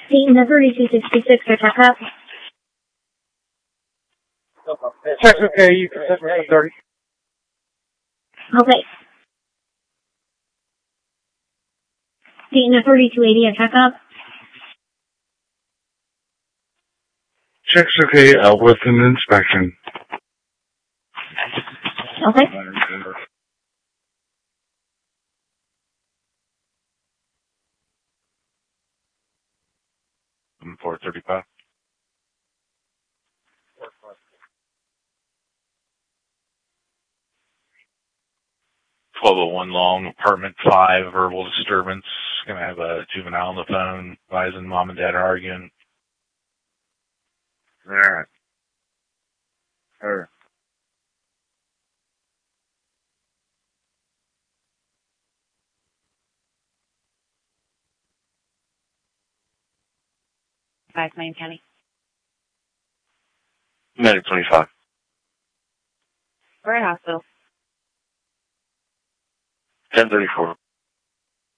Dayton 3266 for checkup. Check's okay, you can set me up 30. Okay. Dayton 3280 a checkup. Check's okay, out with an inspection. Okay. 435. .1201 Long, apartment 5, verbal disturbance. Gonna have a juvenile on the phone, advising mom and dad are arguing. Alright. Alright. Miami County. Medic 25. We're at hospital. 1034.